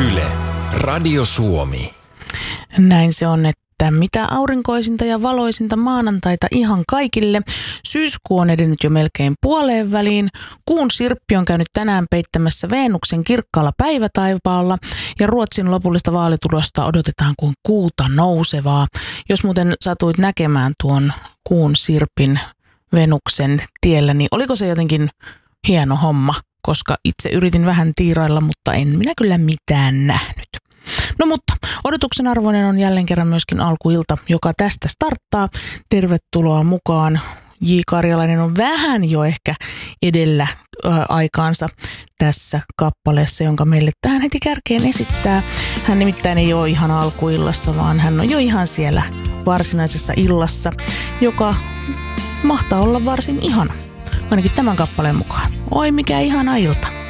Yle, Radio Suomi. Näin se on, että mitä aurinkoisinta ja valoisinta maanantaita ihan kaikille. Syyskuu on edennyt jo melkein puoleen väliin. Kuun sirppi on käynyt tänään peittämässä Venuksen kirkkaalla päivätaivaalla ja Ruotsin lopullista vaalitulosta odotetaan kuin kuuta nousevaa. Jos muuten satuit näkemään tuon kuun sirpin Venuksen tiellä, niin oliko se jotenkin hieno homma? Koska itse yritin vähän tiirailla, mutta en minä kyllä mitään nähnyt. No mutta odotuksen arvoinen on jälleen kerran myöskin alkuilta, joka tästä starttaa. Tervetuloa mukaan. J. Karjalainen on vähän jo ehkä edellä aikaansa tässä kappaleessa, jonka meille tähän heti kärkeen esittää. Hän nimittäin ei ole ihan alkuillassa, vaan hän on jo ihan siellä varsinaisessa illassa, joka mahtaa olla varsin ihana. Ainakin tämän kappaleen mukaan. Oi mikä ihana ilta.